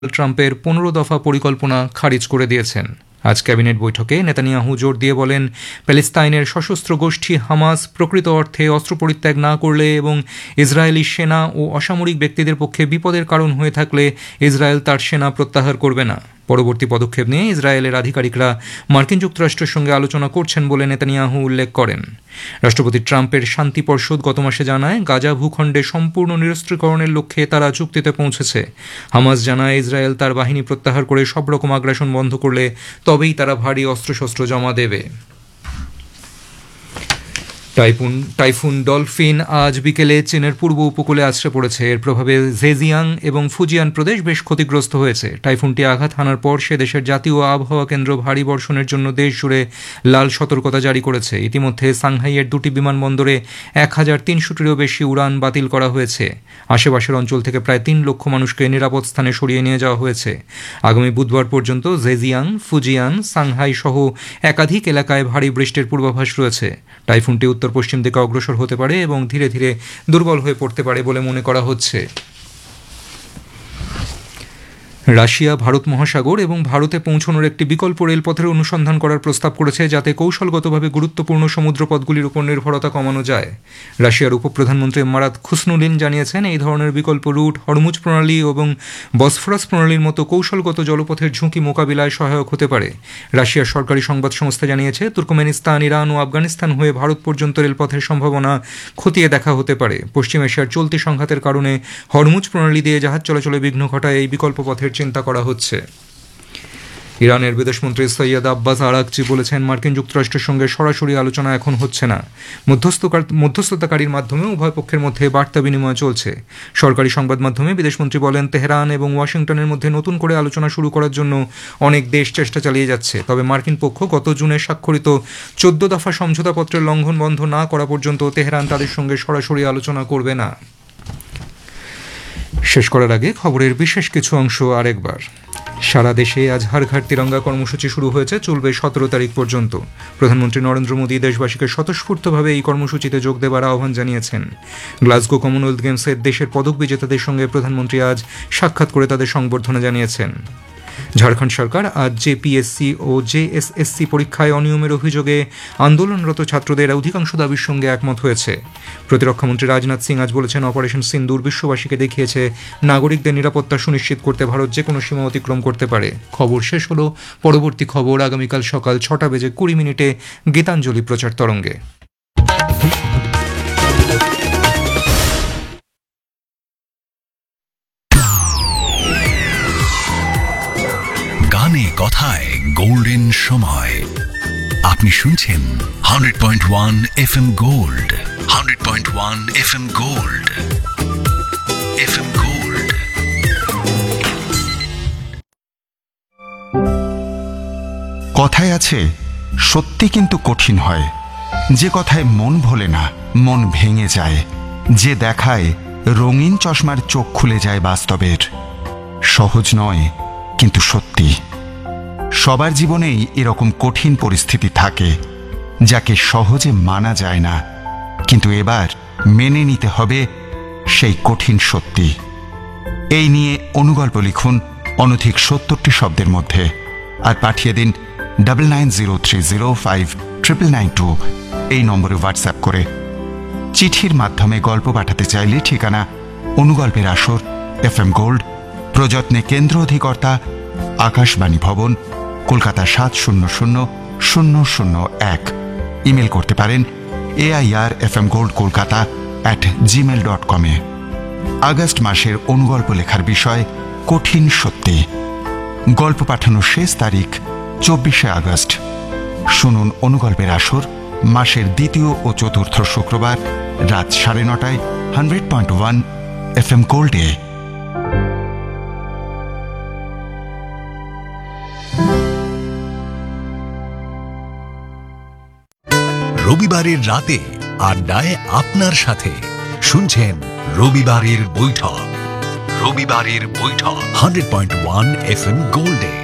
ট্রাম্পের 15 দফা পরিকল্পনা খারিজ করে দিয়েছেন। আজ ক্যাবিনেট বৈঠকে নেতানিয়াহু জোর দিয়ে বলেন, প্যালেস্তাইনের সশস্ত্র গোষ্ঠী হামাস প্রকৃত অর্থে অস্ত্র পরিত্যাগ না করলে এবং ইসরায়েলি সেনা ও অসামরিক ব্যক্তিদের পক্ষে বিপদের কারণ হয়ে থাকলে ইসরায়েল তার সেনা প্রত্যাহার করবে না। পরবর্তী পদক্ষেপ নিয়ে ইসরায়েলের আধিকারিকরা মার্কিন যুক্তরাষ্ট্রের সঙ্গে আলোচনা করছেন বলে নেতানিয়াহু উল্লেখ করেন। রাষ্ট্রপতি ট্রাম্পের শান্তি পর্ষদ গত মাসে জানায়, গাজা ভূখণ্ডে সম্পূর্ণ নিরস্ত্রীকরণের লক্ষ্যে তারা চুক্তিতে পৌঁছেছে। হামাস জানায়, ইসরায়েল তার বাহিনী প্রত্যাহার করে সব রকম আগ্রাসন বন্ধ করলে তবেই তারা ভারী অস্ত্রশস্ত্র জমা দেবে। টাইফুন ডলফিন আজ বিকেলে চীনের পূর্ব উপকূলে আছড়ে পড়েছে। এর প্রভাবে জেজিয়াং এবং ফুজিয়ান প্রদেশ বেশ ক্ষতিগ্রস্ত হয়েছে। টাইফুনটি আঘাত হানার পর সে দেশের জাতীয় আবহাওয়া কেন্দ্র ভারী বর্ষণের জন্য দেশ জুড়ে লাল সতর্কতা জারি করেছে। ইতিমধ্যে সাংহাইয়ের 2টি বিমানবন্দরে 1300টিরও বেশি উড়ান বাতিল করা হয়েছে। আশেপাশের অঞ্চল থেকে প্রায় 3 লক্ষ মানুষকে নিরাপদ স্থানে সরিয়ে নিয়ে যাওয়া হয়েছে। আগামী বুধবার পর্যন্ত জেজিয়াং, ফুজিয়ান, সাংহাই সহ একাধিক এলাকায় ভারী বৃষ্টির পূর্বাভাস রয়েছে। টাইফুনটি উত্তর পশ্চিম দিকে অগ্রসর হতে পারে এবং ধীরে ধীরে দুর্বল হয়ে পড়তে পারে বলে মনে করা হচ্ছে। রাশিয়া ভারত মহাসাগর এবং ভারতে পৌঁছানোর একটি বিকল্প রেলপথের অনুসন্ধান করার প্রস্তাব করেছে, যাতে কৌশলগতভাবে গুরুত্বপূর্ণ সমুদ্রপথগুলির উপর নির্ভরতা কমানো যায়। রাশিয়ার উপপ্রধানমন্ত্রী মারাত খুসনুলিন জানিয়েছেন, এই ধরনের বিকল্প রুট হরমুজ প্রণালী এবং বসফরাস প্রণালীর মতো কৌশলগত জলপথের ঝুঁকি মোকাবিলায় সহায়ক হতে পারে। রাশিয়ার সরকারি সংবাদ সংস্থা জানিয়েছে, তুর্কমেনিস্তান, ইরান ও আফগানিস্তান হয়ে ভারত পর্যন্ত রেলপথের সম্ভাবনা খতিয়ে দেখা হতে পারে। পশ্চিম এশিয়ার চলতি সংঘাতের কারণে হরমুজ প্রণালী দিয়ে জাহাজ চলাচলে বিঘ্ন ঘটায় এই বিকল্প পথের চিন্তা করা হচ্ছে। ইরানের বিদেশমন্ত্রী সৈয়দ আব্বাস আরাকচি বলেছেন, মার্কিন যুক্তরাষ্ট্রের সঙ্গে সরাসরি আলোচনা এখন হচ্ছে না। মধ্যস্থতাকারীর মাধ্যমে উভয় পক্ষের মধ্যে বার্তা বিনিময় চলছে। সরকারি সংবাদ মাধ্যমে বিদেশমন্ত্রী বলেন, তেহরান এবং ওয়াশিংটনের মধ্যে নতুন করে আলোচনা শুরু করার জন্য অনেক দেশ চেষ্টা চালিয়ে যাচ্ছে। তবে মার্কিন পক্ষ গত জুনে স্বাক্ষরিত 14 দফা সমঝোতাপত্রের লঙ্ঘন বন্ধ না করা পর্যন্ত তেহরান তাদের সঙ্গে সরাসরি আলোচনা করবে না। শেষ করার আগে খবরের বিশেষ কিছু অংশ আরেকবার। সারা দেশে আজ হর ঘর তিরঙ্গা কর্মসূচি শুরু হয়েছে, চলবে 17 তারিখ পর্যন্ত। প্রধানমন্ত্রী নরেন্দ্র মোদী দেশবাসীকে স্বতঃস্ফূর্তভাবে এই কর্মসূচিতে যোগ দেবার আহ্বান জানিয়েছেন। গ্লাসগো কমনওয়েলথ গেমসের দেশের পদক বিজেতাদের সঙ্গে প্রধানমন্ত্রী আজ সাক্ষাৎ করে তাদের সংবর্ধনা জানিয়েছেন। ঝাড়খণ্ড সরকার আজ জেপিএসসি ও জেএসএসসি পরীক্ষায় অনিয়মের অভিযোগে আন্দোলনরত ছাত্রদের অধিকাংশ দাবির সঙ্গে একমত হয়েছে। প্রতিরক্ষামন্ত্রী রাজনাথ সিং আজ বলেছেন, অপারেশন সিন্দুর বিশ্ববাসীকে দেখিয়েছে নাগরিকদের নিরাপত্তা সুনিশ্চিত করতে ভারত যে কোনো সীমা অতিক্রম করতে পারে। খবর শেষ হলো। পরবর্তী খবর আগামীকাল সকাল 6:20 গীতাঞ্জলি প্রচার তরঙ্গে। গানে কথায় গোল্ডেন সময়। আপনি শুনছেন 100.1 FM gold, 100.1 FM gold, FM gold. কথায় আছে, সত্যি কিন্তু কঠিন হয়। যে কথায় মন ভোলে না, মন ভেঙে যায়। যে দেখায় রঙিন চশমার চোখ খুলে যায় বাস্তবের। সহজ নয়, কিন্তু সত্যি। সবার জীবনেই এরকম কঠিন পরিস্থিতি থাকে, যাকে সহজে মানা যায় না, কিন্তু এবার মেনে নিতে হবে সেই কঠিন সত্যি। এই নিয়ে অনুগল্প লিখুন অনধিক 70টি শব্দের মধ্যে, আর পাঠিয়ে দিন 9903059992 এই নম্বরে হোয়াটসঅ্যাপ করে। চিঠির মাধ্যমে গল্প পাঠাতে চাইলে ঠিকানা অনুগল্পের আসর, FM গোল্ড, প্রযত্নে কেন্দ্র অধিকর্তা, আকাশবাণী ভবন, কলকাতা 700001। ইমেল করতে পারেন airfmgoldkolkata@gmail.com। আগস্ট মাসের অনুগল্প লেখার বিষয় কঠিন সত্যি। গল্প পাঠানোর শেষ তারিখ 24শে আগস্ট। শুনুন অনুগল্পের আসর মাসের দ্বিতীয় ও চতুর্থ শুক্রবার রাত 9:30 100.1 FM গোল্ডে। রবিবারের রাতে আড্ডায় আপনার সাথে শুনছেন রবিবারের বৈঠক। রবিবারের বৈঠক 100.1 FM গোল্ডে।